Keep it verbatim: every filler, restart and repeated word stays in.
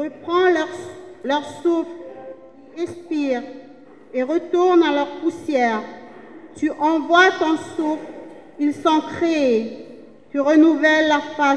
reprends leur, leur souffle, expire et retourne à leur poussière. Tu envoies ton souffle, ils sont créés. Tu renouvelles la face